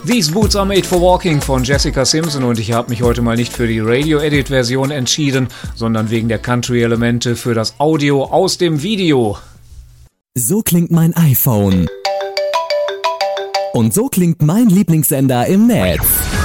These Boots Are Made for Walking von Jessica Simpson und ich habe mich heute mal nicht für die Radio-Edit-Version entschieden, sondern wegen der Country-Elemente für das Audio aus dem Video. So klingt mein iPhone. Und so klingt mein Lieblingssender im Netz.